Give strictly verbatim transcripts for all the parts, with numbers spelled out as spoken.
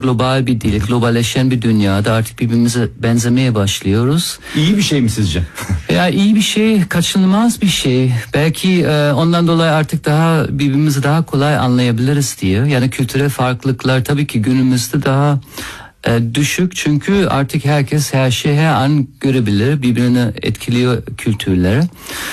global bir dil, globalleşen bir dünyada artık birbirimize benzemeye başlıyoruz. İyi bir şey mi sizce? Ya iyi bir şey, kaçınılmaz bir şey. Belki e, ondan dolayı artık daha birbirimizi daha kolay anlayabiliriz diye. Yani kültürel farklılıklar tabii ki günümüzde daha e, düşük, çünkü artık herkes her şeyi her an görebilir, birbirini etkiliyor kültürleri.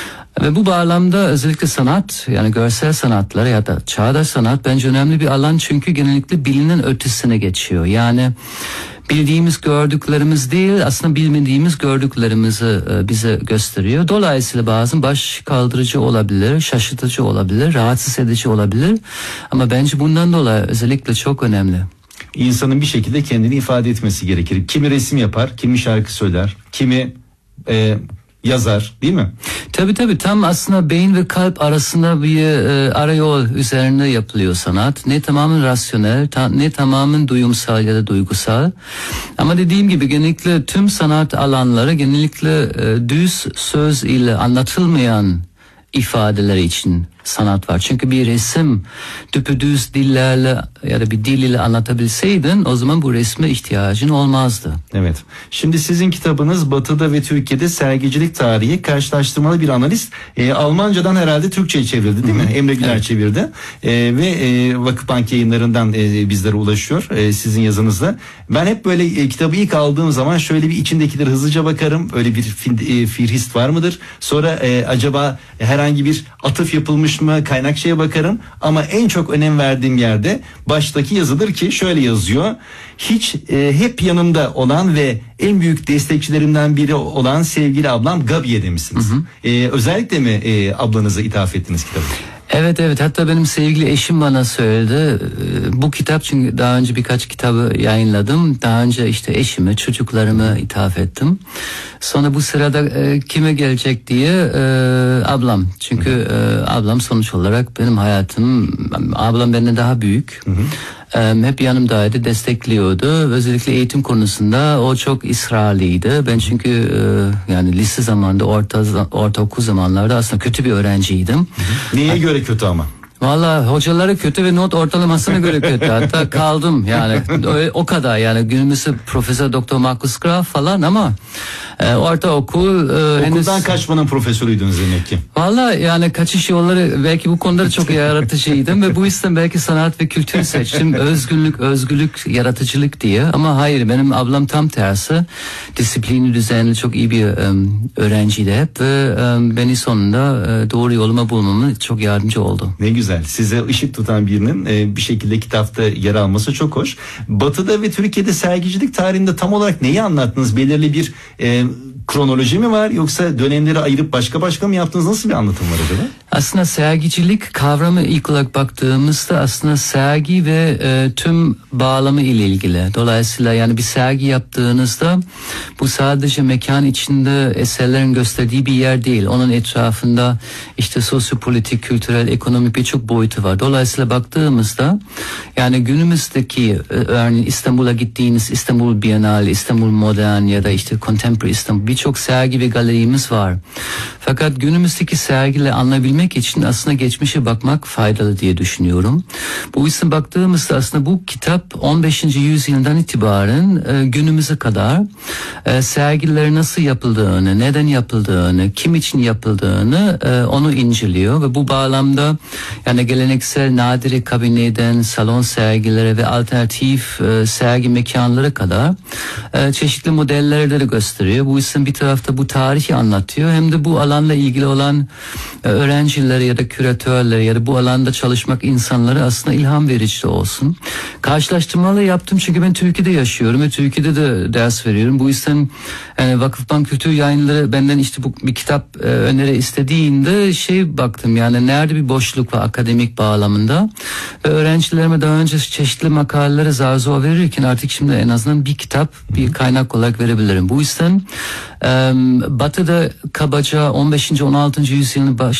Ve bu bağlamda özellikle sanat, yani görsel sanatlar ya da çağdaş sanat bence önemli bir alan, çünkü genellikle bilinen ötesine geçiyor. Yani bildiğimiz gördüklerimiz değil, aslında bilmediğimiz gördüklerimizi bize gösteriyor. Dolayısıyla bazen baş kaldırıcı olabilir, şaşırtıcı olabilir, rahatsız edici olabilir. Ama bence bundan dolayı özellikle çok önemli. İnsanın bir şekilde kendini ifade etmesi gerekir. Kimi resim yapar, kimi şarkı söyler, kimi e, yazar, değil mi? Tabii tabii, tam aslında beyin ve kalp arasında bir e, arayol üzerine yapılıyor sanat. Ne tamamen rasyonel, ta, ne tamamen duyumsal ya da duygusal. Ama dediğim gibi genellikle tüm sanat alanları genellikle e, düz söz ile anlatılmayan ifadeler için sanat var. Çünkü bir resim düpedüz dillerle ya da bir dil ile anlatabilseydin, o zaman bu resme ihtiyacın olmazdı. Evet. Şimdi sizin kitabınız Batı'da ve Türkiye'de sergicilik tarihi, karşılaştırmalı bir analiz. E, Almancadan herhalde Türkçe'ye çevrildi, değil Hı-hı. mi? Emre Güler evet. çevirdi. E, ve e, Vakıfbank Yayınları'ndan e, bizlere ulaşıyor e, sizin yazınızda. Ben hep böyle e, kitabı ilk aldığım zaman şöyle bir içindekileri hızlıca bakarım. Öyle bir e, firhist var mıdır? Sonra e, acaba herhangi bir atıf yapılmış mı, kaynakçaya bakarım, ama en çok önem verdiğim yerde baştaki yazıdır ki şöyle yazıyor: hiç e, hep yanımda olan ve en büyük destekçilerimden biri olan sevgili ablam Gabi'ye demişsiniz. Hı hı. E, özellikle mi e, ablanıza ithaf ettiniz kitabı? Evet evet, hatta benim sevgili eşim bana söyledi. Bu kitap, çünkü daha önce birkaç kitabı yayınladım. Daha önce işte eşime, çocuklarıma ithaf ettim. Sonra bu sırada e, kime gelecek diye e, ablam. Çünkü e, ablam sonuç olarak benim hayatım. Ablam benden daha büyük. Hı hı. Hep yanımdaydı, destekliyordu. Özellikle eğitim konusunda o çok ısrarlıydı. Ben çünkü yani lise zamanında, orta ortaokul zamanlarda aslında kötü bir öğrenciydim. Neye göre kötü ama? Vallahi hocaları kötü ve not ortalamasına göre kötü. Hatta kaldım yani o, o kadar yani, günümüzde Profesör Doktor Markus Graf falan, ama e, ortaokul e, okuldan henüz... kaçmanın profesörüydünüz demek ki. Vallahi yani kaçış yolları, belki bu konuda çok yaratıcıydım ve bu yüzden belki sanat ve kültür seçtim. Özgürlük, özgürlük, yaratıcılık diye. Ama hayır, benim ablam tam tersi. Disiplini, düzenli, çok iyi bir um, öğrenciydi hep ve um, beni sonunda uh, doğru yoluma bulmamı çok yardımcı oldu. Ne güzel. Size ışık tutan birinin e, bir şekilde kitapta yer alması çok hoş. Batı'da ve Türkiye'de sergicilik tarihinde tam olarak neyi anlattınız? Belirli bir e, kronoloji mi var, yoksa dönemleri ayırıp başka başka mı yaptınız? Nasıl bir anlatım var acaba? Aslında sergicilik kavramı ilk olarak baktığımızda aslında sergi ve e, tüm bağlamı ile ilgili. Dolayısıyla yani bir sergi yaptığınızda bu sadece mekan içinde eserlerin gösterdiği bir yer değil. Onun etrafında işte sosyopolitik, kültürel, ekonomik birçok boyutu var. Dolayısıyla baktığımızda yani günümüzdeki örneğin İstanbul'a gittiğiniz İstanbul Bienali, İstanbul Modern ya da işte Contemporary İstanbul, birçok sergi ve galerimiz var. Fakat günümüzdeki sergiyle anlayabilmek için aslında geçmişe bakmak faydalı diye düşünüyorum. Bu yüzden baktığımızda aslında bu kitap on beşinci yüzyıldan itibaren e, günümüze kadar e, sergilerin nasıl yapıldığını, neden yapıldığını, kim için yapıldığını e, onu inceliyor ve bu bağlamda yani geleneksel nadire kabineden salon sergilere ve alternatif e, sergi mekanları kadar e, çeşitli modelleri de gösteriyor. Bu yüzden bir tarafta bu tarihi anlatıyor, hem de bu alanla ilgili olan e, öğrencilere ya da küratörlere ya da bu alanda çalışmak insanlara aslında ilham verici de olsun. Karşılaştırmalı yaptım çünkü ben Türkiye'de yaşıyorum ve Türkiye'de de ders veriyorum. Bu yüzden yani Vakıfbank Kültür Yayınları benden işte bu bir kitap e, öneri istediğinde şey baktım, yani nerede bir boşluk var akademik bağlamında ve öğrencilerime daha önce çeşitli makaleleri zar zor verirken artık şimdi en azından bir kitap, bir kaynak olarak verebilirim. Bu yüzden e, Batı'da kabaca on beşinci on altıncı yüzyılın baş, baş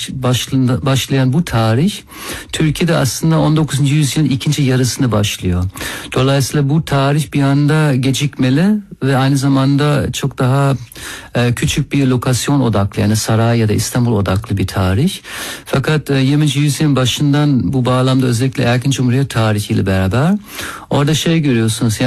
başlığında, başlayan bu tarih Türkiye'de aslında on dokuzuncu yüzyılın ikinci yarısında başlıyor. Dolayısıyla bu tarih bir anda gecikmeli ve aynı zamanda çok daha e, küçük bir lokasyon odaklı, yani saray ya da İstanbul odaklı bir tarih. Fakat e, yirminci yüzyılın başından bu bağlamda özellikle erken Cumhuriyet tarihiyle beraber orada şey görüyorsunuz.